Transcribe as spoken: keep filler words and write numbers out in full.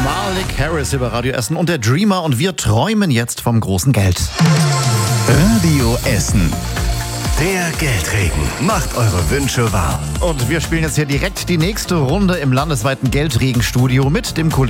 Malik Harris über Radio Essen und der Dreamer und wir träumen jetzt vom großen Geld. Radio Essen. Der Geldregen macht eure Wünsche wahr. Und wir spielen jetzt hier direkt die nächste Runde im landesweiten Geldregenstudio mit dem Kollegen